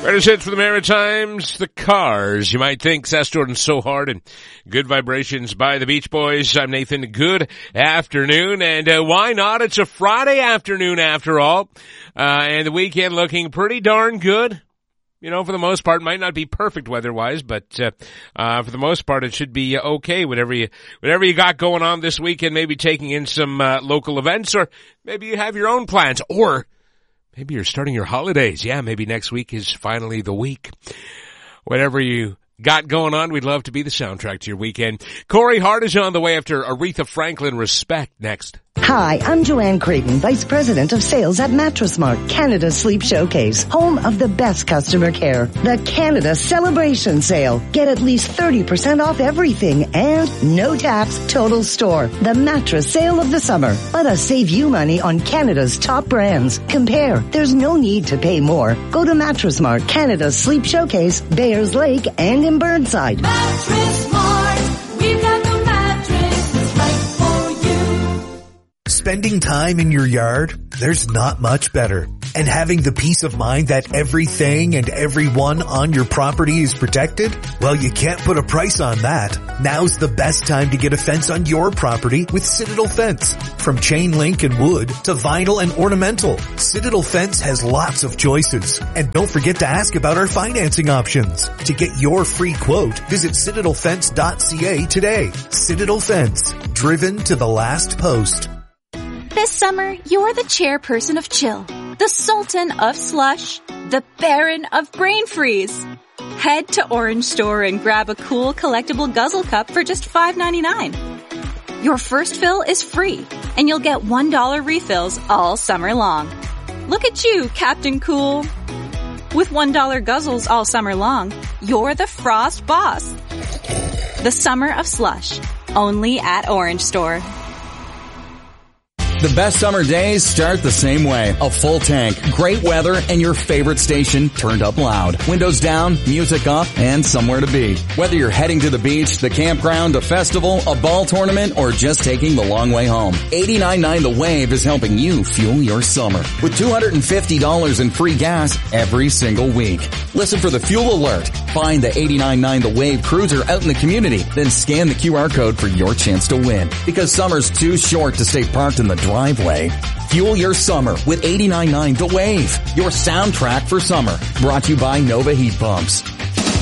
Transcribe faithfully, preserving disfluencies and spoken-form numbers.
Greatest hits for the Maritimes, the Cars. You might think Seth Jordan's So Hard and Good Vibrations by the Beach Boys. I'm Nathan. Good afternoon. And uh, why not? It's a Friday afternoon after all. Uh, and the weekend looking pretty darn good. You know, for the most part, might not be perfect weather-wise, but uh, uh for the most part, it should be okay. Whatever you, whatever you got going on this weekend, maybe taking in some uh, local events, or maybe you have your own plans, or maybe you're starting your holidays. Yeah, maybe next week is finally the week. Whatever you got going on, we'd love to be the soundtrack to your weekend. Corey Hart is on the way after Aretha Franklin. Respect next. Hi, I'm Joanne Creighton, Vice President of Sales at Mattress Mart, Canada's Sleep Showcase, home of the best customer care. The Canada Celebration Sale. Get at least thirty percent off everything and no tax total store. The mattress sale of the summer. Let us save you money on Canada's top brands. Compare. There's no need to pay more. Go to Mattress Mart, Canada's Sleep Showcase, Bayers Lake, and in Burnside. Mattress Mart. We've got the mattress right for you. Spending time in your yard, there's not much better. And having the peace of mind that everything and everyone on your property is protected? Well, you can't put a price on that. Now's the best time to get a fence on your property with Citadel Fence. From chain link and wood to vinyl and ornamental, Citadel Fence has lots of choices. And don't forget to ask about our financing options. To get your free quote, visit citadel fence dot c a today. Citadel Fence, driven to the last post. This summer, you're the chairperson of chill, the sultan of slush, the baron of brain freeze. Head to Orange Store and grab a cool collectible guzzle cup for just five ninety-nine. Your first fill is free, and you'll get one dollar refills all summer long. Look at you, Captain Cool. With one dollar guzzles all summer long, you're the Frost boss. The summer of slush, only at Orange Store. The best summer days start the same way. A full tank, great weather, and your favorite station turned up loud. Windows down, music up, and somewhere to be. Whether you're heading to the beach, the campground, a festival, a ball tournament, or just taking the long way home, eighty-nine point nine The Wave is helping you fuel your summer with two hundred fifty dollars in free gas every single week. Listen for the fuel alert. Find the eighty-nine point nine The Wave cruiser out in the community, then scan the Q R code for your chance to win. Because summer's too short to stay parked in the driveway. Fuel your summer with eighty-nine point nine The Wave, your soundtrack for summer. Brought to you by Nova Heat Pumps.